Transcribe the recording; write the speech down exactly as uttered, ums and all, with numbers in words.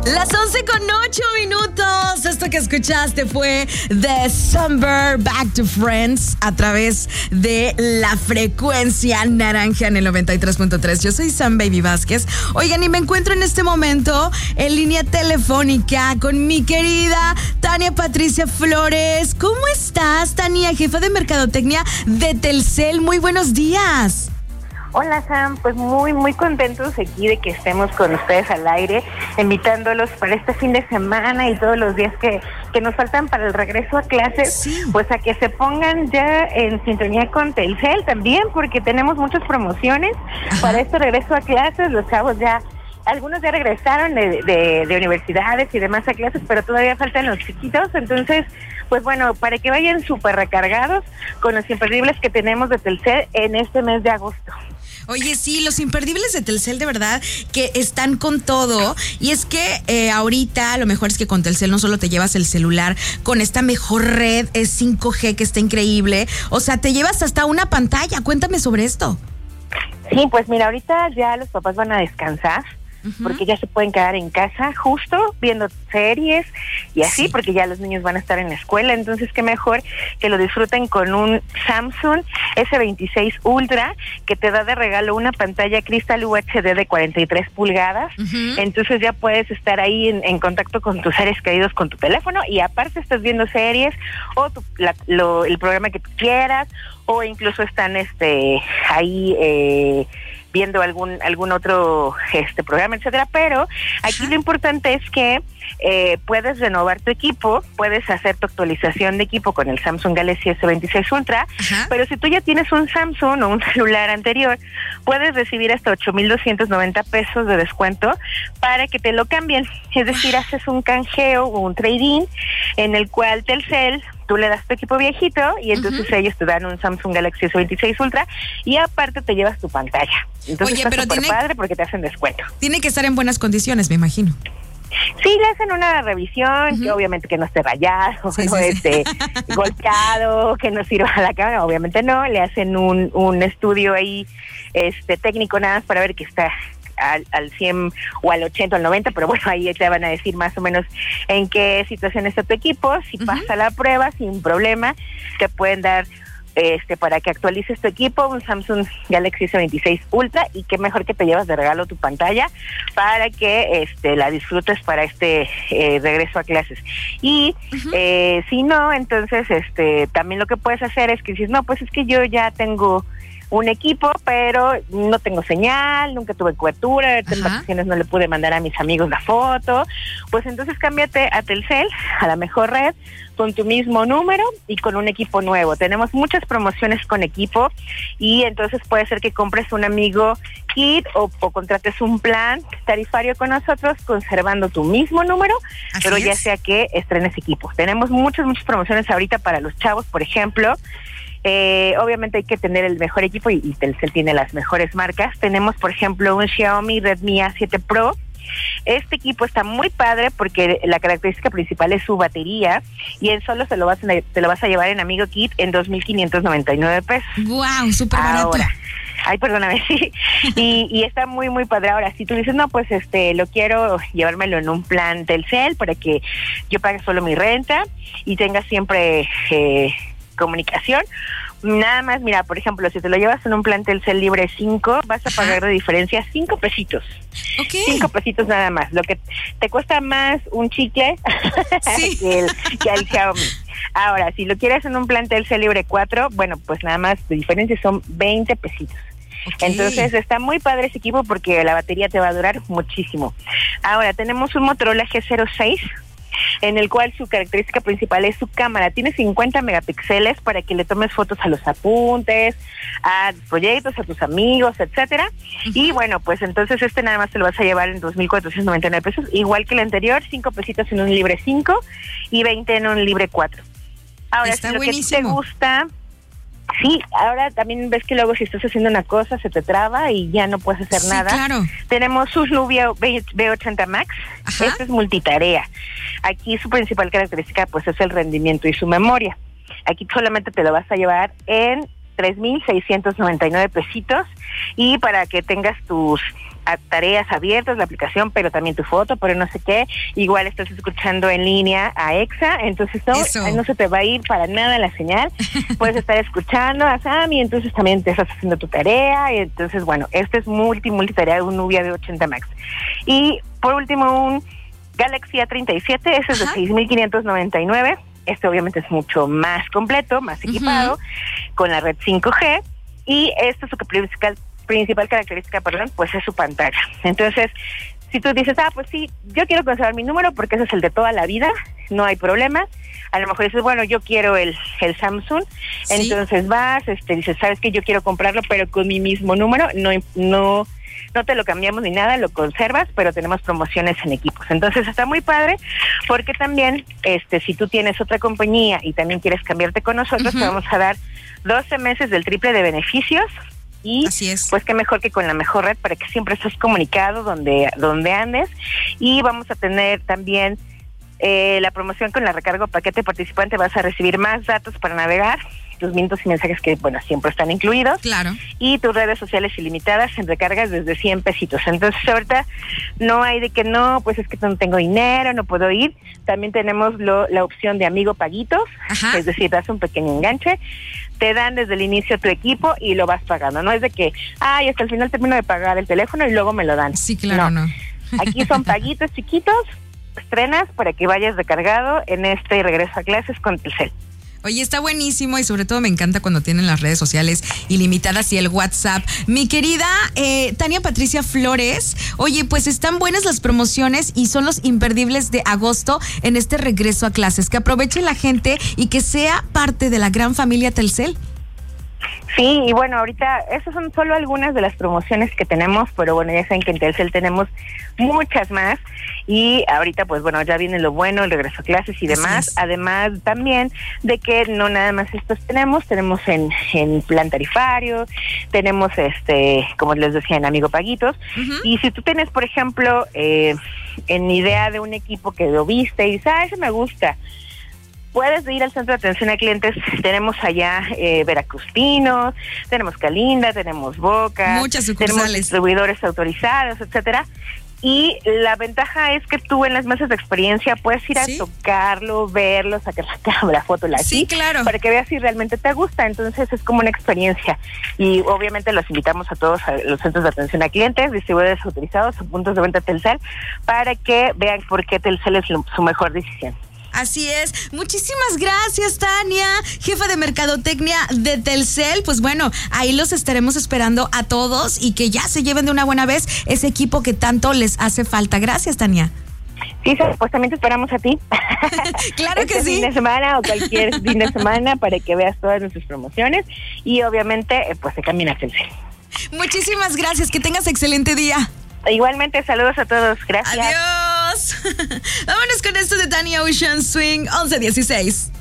Las once con ocho minutos. Esto que escuchaste fue The Summer Back to Friends a través de la frecuencia naranja en el noventa y tres punto tres. Yo soy Sam Baby Vázquez. Oigan, y me encuentro en este momento en línea telefónica con mi querida Tania Patricia Flores. ¿Cómo estás, Tania, jefa de mercadotecnia de Telcel? Muy buenos días. Hola, Sam, pues muy, muy contentos aquí de que estemos con ustedes al aire, invitándolos para este fin de semana y todos los días que, que nos faltan para el regreso a clases, sí. Pues a que se pongan ya en sintonía con Telcel también, porque tenemos muchas promociones. Ajá. Para este regreso a clases. Los chavos ya, algunos ya regresaron de, de, de universidades y demás a clases, pero todavía faltan los chiquitos, entonces, pues bueno, para que vayan súper recargados con los imperdibles que tenemos de Telcel en este mes de agosto. Oye, sí, los imperdibles de Telcel de verdad que están con todo. Y es que eh, ahorita lo mejor es que con Telcel no solo te llevas el celular con esta mejor red, es cinco G que está increíble. O sea, te llevas hasta una pantalla. Cuéntame sobre esto. Sí, pues mira, ahorita ya los papás van a descansar. Uh-huh. Porque ya se pueden quedar en casa justo viendo series y así, sí. Porque ya los niños van a estar en la escuela, entonces qué mejor que lo disfruten con un Samsung ese veintiséis Ultra que te da de regalo una pantalla Crystal U H D de cuarenta y tres pulgadas. Uh-huh. Entonces ya puedes estar ahí en, en contacto con tus seres queridos con tu teléfono y aparte estás viendo series o tu, la, lo, el programa que tú quieras, o incluso están este ahí eh viendo algún algún otro este programa, etcétera, pero aquí lo importante es que eh, puedes renovar tu equipo, puedes hacer tu actualización de equipo con el Samsung Galaxy S veintiséis Ultra. Ajá. Pero si tú ya tienes un Samsung o un celular anterior, puedes recibir hasta ocho mil doscientos noventa pesos de descuento para que te lo cambien, es decir, haces un canjeo o un trade-in en el cual Telcel, tú le das tu equipo viejito y entonces uh-huh. ellos te dan un Samsung Galaxy S veintiséis Ultra y aparte te llevas tu pantalla. Entonces Oye, está súper padre porque te hacen descuento. Tiene que estar en buenas condiciones, me imagino. Sí, le hacen una revisión, uh-huh. que obviamente que no esté rayado, sí, no sí, esté sí. golpeado, que no sirva a la cámara, obviamente no, le hacen un, un estudio ahí este técnico nada más para ver que está al, al cien o al ochenta o al noventa, pero bueno, ahí te van a decir más o menos en qué situación está tu equipo. Si uh-huh. pasa la prueba sin problema, te pueden dar este para que actualices tu equipo un Samsung Galaxy S veintiséis Ultra, y qué mejor que te llevas de regalo tu pantalla para que este la disfrutes para este eh, regreso a clases. Y uh-huh. eh, si no, entonces este también lo que puedes hacer es que dices, no, pues es que yo ya tengo un equipo, pero no tengo señal, nunca tuve cobertura, en vacaciones no le pude mandar a mis amigos la foto, pues entonces cámbiate a Telcel, a la mejor red, con tu mismo número y con un equipo nuevo. Tenemos muchas promociones con equipo y entonces puede ser que compres un amigo kit o, o contrates un plan tarifario con nosotros conservando tu mismo número, Así pero es. ya sea que estrenes equipo. Tenemos muchas, muchas promociones ahorita para los chavos, por ejemplo. Eh, obviamente hay que tener el mejor equipo y, y Telcel tiene las mejores marcas. Tenemos, por ejemplo, un Xiaomi Redmi A siete Pro. Este equipo está muy padre porque la característica principal es su batería y él solo se lo vas a, te lo vas a llevar en Amigo Kit en dos mil quinientos noventa y nueve pesos. Wow, súper barato. Ahora, ay, perdóname, sí. Y, y está muy, muy padre. Ahora, si tú dices, no, pues este, lo quiero llevármelo en un plan Telcel para que yo pague solo mi renta y tenga siempre eh, comunicación. Nada más, mira, por ejemplo, si te lo llevas en un plan Telcel Libre cinco, vas a pagar Ajá. de diferencia cinco pesitos. Okay. Cinco pesitos nada más. Lo que te cuesta más un chicle sí. que, el, que el Xiaomi. Ahora, si lo quieres en un plan Telcel Libre cuatro, bueno, pues nada más de diferencia son veinte pesitos. Okay. Entonces está muy padre ese equipo porque la batería te va a durar muchísimo. Ahora, tenemos un Motorola G cero seis, en el cual su característica principal es su cámara. Tiene cincuenta megapíxeles para que le tomes fotos a los apuntes, a proyectos, a tus amigos, etcétera. Uh-huh. Y bueno, pues entonces este nada más te lo vas a llevar en dos mil cuatrocientos noventa y nueve pesos, igual que el anterior, cinco pesitos en un Libre cinco y veinte en un Libre cuatro. Ahora, Está si lo buenísimo. que te gusta... Sí, ahora también ves que luego si estás haciendo una cosa se te traba y ya no puedes hacer sí, nada. Claro. Tenemos Susnu B ochenta Max. Ajá. Este es multitarea. Aquí su principal característica pues es el rendimiento y su memoria. Aquí solamente te lo vas a llevar en tres mil seiscientos noventa y nueve pesitos y para que tengas tus a tareas abiertas, la aplicación, pero también tu foto, pero no sé qué. Igual estás escuchando en línea a Exa, entonces no, no se te va a ir para nada la señal. Puedes estar escuchando a Sammy, entonces también te estás haciendo tu tarea. Y entonces, bueno, este es multi, multitarea de un Nubia de ochenta Max. Y por último, un Galaxy A treinta y siete, ese es de seis mil quinientos noventa y nueve. Este obviamente es mucho más completo, más equipado, uh-huh. con la red cinco G. Y esto es su principal, principal característica, perdón, pues es su pantalla. Entonces, si tú dices, ah, pues sí, yo quiero conservar mi número porque ese es el de toda la vida, no hay problema. A lo mejor dices, bueno, yo quiero el, el Samsung, ¿sí? Entonces vas, este, dices, sabes que yo quiero comprarlo, pero con mi mismo número, no, no, no te lo cambiamos ni nada, lo conservas, pero tenemos promociones en equipos. Entonces está muy padre, porque también, este, si tú tienes otra compañía y también quieres cambiarte con nosotros, uh-huh. te vamos a dar doce meses del triple de beneficios. Y así es. Pues qué mejor que con la mejor red para que siempre estés comunicado donde, donde andes. Y vamos a tener también eh, la promoción con la recarga paquete participante. Vas a recibir más datos para navegar, tus minutos y mensajes que, bueno, siempre están incluidos. Claro. Y tus redes sociales ilimitadas en recargas desde cien pesitos. Entonces, ahorita no hay de que no, pues es que no tengo dinero, no puedo ir. También tenemos lo, la opción de amigo paguitos. Ajá. Es decir, das un pequeño enganche, te dan desde el inicio tu equipo y lo vas pagando. No es de que, ay, hasta el final termino de pagar el teléfono y luego me lo dan. Sí, claro, no. no. Aquí son paguitos chiquitos, estrenas para que vayas recargado en este regreso a clases con Telcel. Oye, está buenísimo y sobre todo me encanta cuando tienen las redes sociales ilimitadas y el WhatsApp. Mi querida eh, Tania Patricia Flores, oye, pues están buenas las promociones y son los imperdibles de agosto en este regreso a clases. Que aproveche la gente y que sea parte de la gran familia Telcel. Sí, y bueno, ahorita esas son solo algunas de las promociones que tenemos, pero bueno, ya saben que en Telcel tenemos muchas más y ahorita pues bueno, ya viene lo bueno, el regreso a clases y demás, es. Además también de que no nada más estos tenemos, tenemos en, en plan tarifario, tenemos este, como les decía, en Amigo Paguitos, uh-huh. y si tú tienes, por ejemplo, eh, en idea de un equipo que lo viste y dices, ah, ese me gusta, puedes ir al centro de atención a clientes. Tenemos allá eh, Veracrustinos, tenemos Calinda, tenemos Boca, muchas sucursales, tenemos distribuidores autorizados, etcétera. Y la ventaja es que tú en las mesas de experiencia puedes ir ¿Sí? a tocarlo, verlo, sacar la cámara, foto, la sí, claro, para que veas si realmente te gusta. Entonces es como una experiencia. Y obviamente los invitamos a todos a los centros de atención a clientes, distribuidores autorizados o puntos de venta Telcel, para que vean por qué Telcel es lo, su mejor decisión. Así es. Muchísimas gracias, Tania, jefa de mercadotecnia de Telcel. Pues bueno, ahí los estaremos esperando a todos y que ya se lleven de una buena vez ese equipo que tanto les hace falta. Gracias, Tania. Sí, pues también te esperamos a ti. Claro que este sí. fin de semana o cualquier fin de semana para que veas todas nuestras promociones y obviamente pues se camina a Telcel. Muchísimas gracias. Que tengas excelente día. Igualmente, saludos a todos. Gracias. Adiós. Vámonos con esto de Tania Ocean Swing once dieciséis.